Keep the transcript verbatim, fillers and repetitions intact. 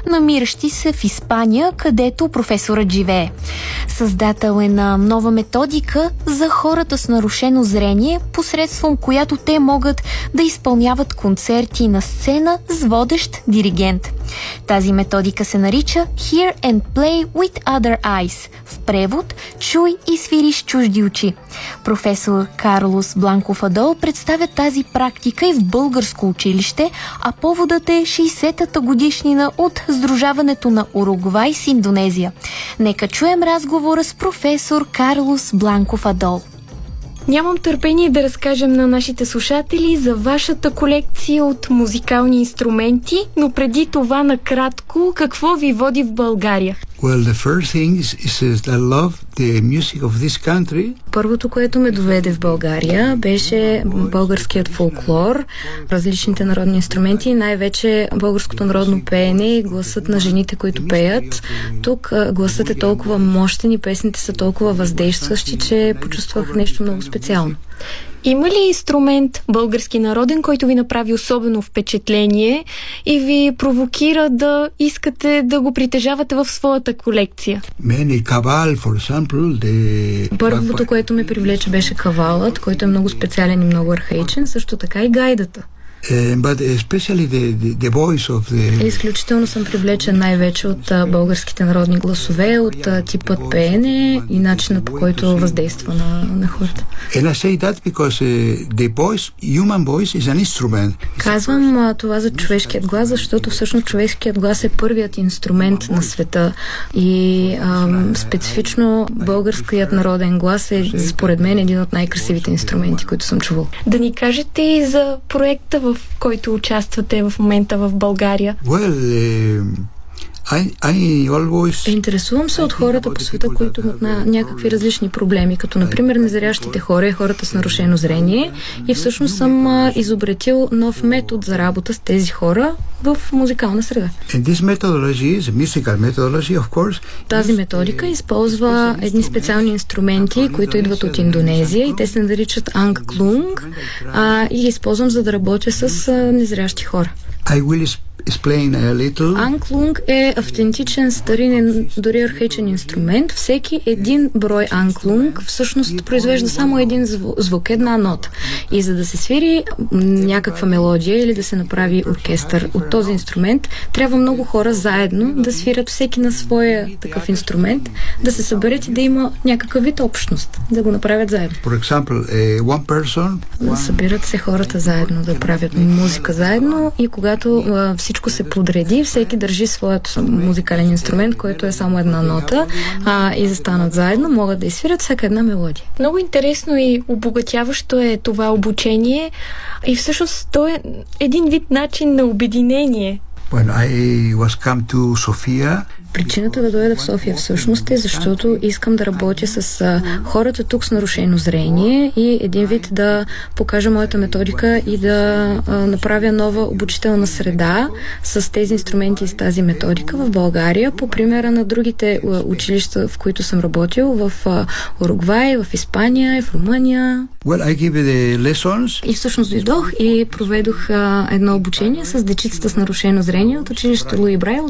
намиращи се в Испания, където професорът живее. Създател е на нова методика за хората с нарушено зрение, посредством която те могат да изпълняват концерти на сцена с водещ диригент. Тази методика се нарича Hear and Play with Other Eyes. В превод «Чуй и свири с чужди очи». Професор Карлос Бланков Адол представя тази практика и в българско училище, а поводът е шейсетата годишнина от сдружаването на Уругвай с Индонезия. Нека чуем разговора с професор Карлос Бланков Адол. Нямам търпение да разкажем на нашите слушатели за вашата колекция от музикални инструменти, но преди това накратко, какво ви води в България? Well, the first thing is, is that I love the music of this country. Първото, което ме доведе в България, беше българският фолклор, различните народни инструменти, най-вече българското народно пеене и гласът на жените, които пеят. Тук гласът е толкова мощен и песните са толкова въздействащи, че почувствах нещо много специално. Има ли инструмент български народен, който ви направи особено впечатление и ви провокира да искате да го притежавате в своята колекция? Кавал, for example, the... Първото, което ме привлече, беше кавалът, който е много специален и много архаичен, също така и гайдата. Uh, but especially the, the, the voice of the... Изключително съм привлечен най-вече от а, българските народни гласове, от а, типът пеене и начина, по който въздейства на, на хората. And I say that because uh, the voice, human voice is an instrument. Казвам а, това за човешкият глас, защото всъщност човешкият глас е първият инструмент на света и а, специфично българският народен глас е според мен един от най-красивите инструменти, които съм чувал. Да ни кажете и за проекта, в който участвате в момента в България? Well, uh, I, I always... Интересувам се от хората по света, които имат на някакви различни проблеми, като например незрящите хора и хората с нарушено зрение, и всъщност съм а, изобретил нов метод за работа с тези хора в музикална среда. Тази методика използва едни специални инструменти, които идват от Индонезия и те се наричат Angklung, а, и ги използвам за да работя с а, незрящи хора. I will explain a little. Angklung е автентичен, старинен, дори архаичен инструмент. Всеки един брой Angklung всъщност произвежда само един звук, една нота. И за да се свири някаква мелодия или да се направи оркестър от този инструмент, трябва много хора заедно да свирят всеки на своя такъв инструмент, да се съберат и да има някакъв вид общност, да го направят заедно. For example, uh, one person, one... Събират се хората заедно, да правят музика заедно и когато uh, всичко се подреди, всеки държи своят музикален инструмент, който е само една нота, а, и застанат заедно, могат да изсвирят всяка една мелодия. Много интересно и обогатяващо е това обучение и всъщност то е един вид начин на обединение. When I was come to Sofia, причината да дойда в София всъщност е, защото искам да работя с а, хората тук с нарушено зрение и един вид да покажа моята методика и да а, направя нова обучителна среда с тези инструменти и с тази методика в България, по примера на другите а, училища, в които съм работил, в а, Уругвай, в Испания и в Румъния. Well, I give the lessons. И всъщност дойдох и проведох а, едно обучение с дечицата с нарушено зрение от училището Луи Брайл